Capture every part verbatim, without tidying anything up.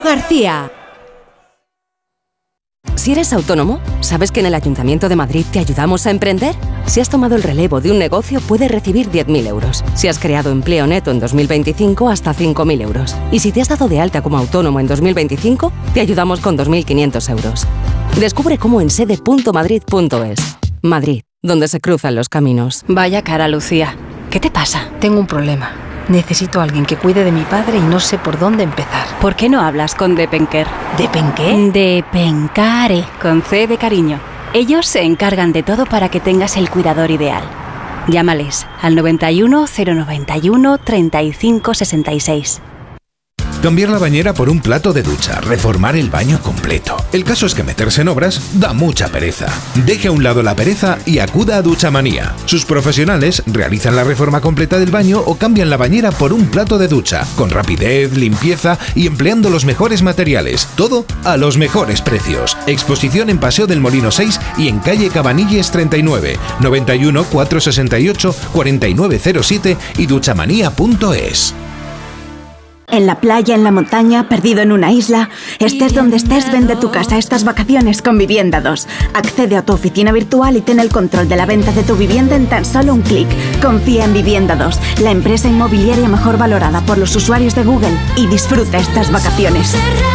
García. Si eres autónomo, ¿sabes que en el Ayuntamiento de Madrid te ayudamos a emprender? Si has tomado el relevo de un negocio, puedes recibir diez mil euros. Si has creado empleo neto en dos mil veinticinco, hasta cinco mil euros. Y si te has dado de alta como autónomo en dos mil veinticinco, te ayudamos con dos mil quinientos euros. Descubre cómo en sede punto madrid punto es. Madrid, donde se cruzan los caminos. Vaya cara, Lucía. ¿Qué te pasa? Tengo un problema. Necesito a alguien que cuide de mi padre y no sé por dónde empezar. ¿Por qué no hablas con Depenker? ¿Depenqué? Depencare, con C de cariño. Ellos se encargan de todo para que tengas el cuidador ideal. Llámales al noventa y uno, cero noventa y uno, treinta y cinco sesenta y seis. Cambiar la bañera por un plato de ducha, reformar el baño completo. El caso es que meterse en obras da mucha pereza. Deje a un lado la pereza y acuda a Duchamanía. Sus profesionales realizan la reforma completa del baño o cambian la bañera por un plato de ducha, con rapidez, limpieza y empleando los mejores materiales. Todo a los mejores precios. Exposición en Paseo del Molino seis y en calle Cabanilles treinta y nueve, noventa y uno, cuatrocientos sesenta y ocho, cuarenta y nueve cero siete y duchamanía punto es. En la playa, en la montaña, perdido en una isla, estés donde estés, vende tu casa estas vacaciones con Vivienda dos. Accede a tu oficina virtual y ten el control de la venta de tu vivienda en tan solo un clic. Confía en Vivienda dos, la empresa inmobiliaria mejor valorada por los usuarios de Google, y disfruta estas vacaciones.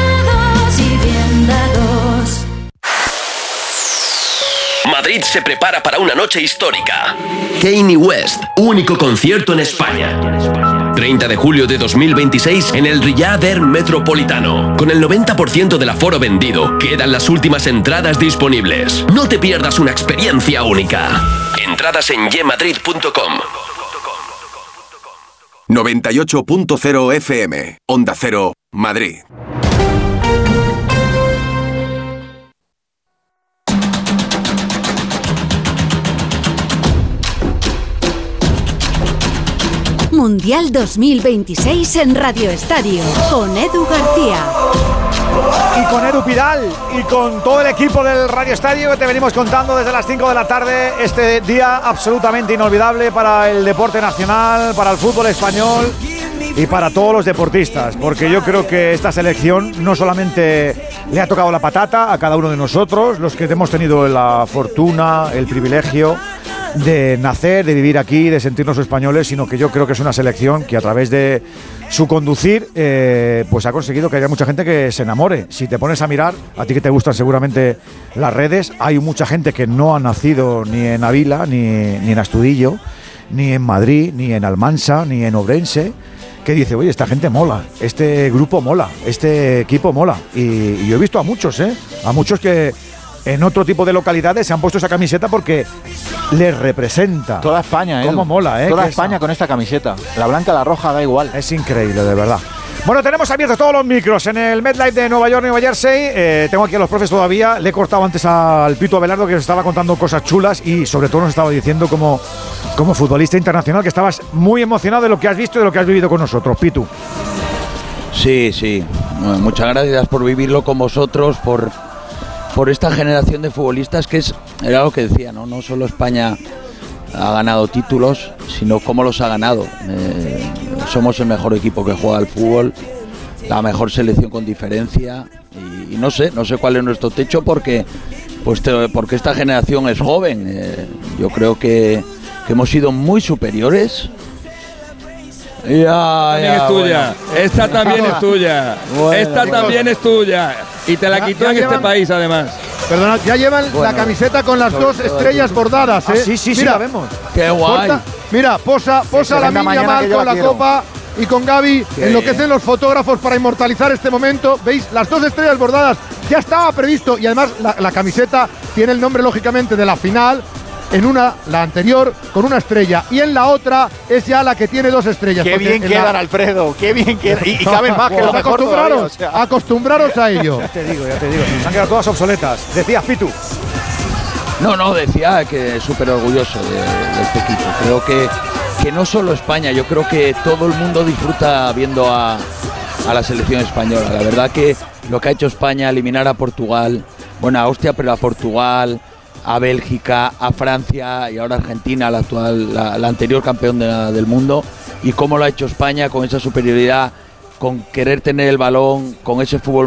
Madrid se prepara para una noche histórica. Kanye West, único concierto en España. treinta de julio de dos mil veintiséis en el Riyadh Air Metropolitano. Con el noventa por ciento del aforo vendido, quedan las últimas entradas disponibles. No te pierdas una experiencia única. Entradas en yemadrid punto com. noventa y ocho punto cero F M, Onda Cero, Madrid. Mundial dos mil veintiséis en Radio Estadio, con Edu García. Y con Edu Pidal y con todo el equipo del Radio Estadio que te venimos contando desde las cinco de la tarde este día absolutamente inolvidable para el deporte nacional, para el fútbol español y para todos los deportistas, porque yo creo que esta selección no solamente le ha tocado la patata a cada uno de nosotros, los que hemos tenido la fortuna, el privilegio de nacer, de vivir aquí, de sentirnos españoles, sino que yo creo que es una selección que a través de su conducir eh, pues ha conseguido que haya mucha gente que se enamore. Si te pones a mirar, a ti que te gustan seguramente las redes, hay mucha gente que no ha nacido ni en Ávila, ni, ni en Astudillo, ni en Madrid, ni en Almansa, ni en Ourense, que dice, oye, esta gente mola, este grupo mola, este equipo mola. Y, y yo he visto a muchos, ¿eh? A muchos que en otro tipo de localidades se han puesto esa camiseta porque les representa. Toda España, ¿eh? Cómo mola, ¿eh? Toda España con esta camiseta. La blanca, la roja, da igual. Es increíble, de verdad. Bueno, tenemos abiertos todos los micros en el MetLife de Nueva York, Nueva Jersey. Eh, tengo aquí a los profes todavía. Le he cortado antes al Pitu Abelardo, que nos estaba contando cosas chulas y sobre todo nos estaba diciendo como, como futbolista internacional que estabas muy emocionado de lo que has visto y de lo que has vivido con nosotros, Pitu. Sí, sí. Bueno, muchas gracias por vivirlo con vosotros, por... por esta generación de futbolistas que es, era lo que decía, ¿no? No solo España ha ganado títulos, sino cómo los ha ganado. Eh, somos el mejor equipo que juega al fútbol, la mejor selección con diferencia y, y no sé, no sé cuál es nuestro techo porque, pues te, porque esta generación es joven. Eh, yo creo que, que hemos sido muy superiores. Ya, ya, es tuya. Bueno. Esta también es tuya. Bueno, Esta chicos. también es tuya. Y te la quitó Ya en llevan- este país, además. Perdona, ya llevan Bueno, la camiseta con las sobre dos todo estrellas aquí. bordadas, ¿eh? Ah, sí, sí, sí, mira, la vemos. ¡Qué guay! porta- mira, posa, posa la tremenda niña mañana mal que yo con la la quiero. copa y con Gaby. Qué Enloquecen bien. los fotógrafos para inmortalizar este momento. ¿Veis? Las dos estrellas bordadas ya estaba previsto y además la, la camiseta tiene el nombre, lógicamente, de la final. En una, la anterior, con una estrella. Y en la otra es ya la que tiene dos estrellas. Qué porque bien en quedan, la- Alfredo. Qué bien quedan. Y, y caben más que Pues lo mejor acostumbraros, todavía, o sea. acostumbraros a ello. Ya te digo, ya te digo. Se han quedado todas obsoletas. Decías, Pitu. No, no, decía que súper orgulloso de, de este equipo. Creo que, que no solo España, yo creo que todo el mundo disfruta viendo a, a la selección española. La verdad que lo que ha hecho España, eliminar a Portugal, bueno, a Austria, pero a Portugal, a Bélgica, a Francia y ahora Argentina, la actual, la, la anterior campeón de la- del mundo, y cómo lo ha hecho España con esa superioridad con querer tener el balón, con ese fútbol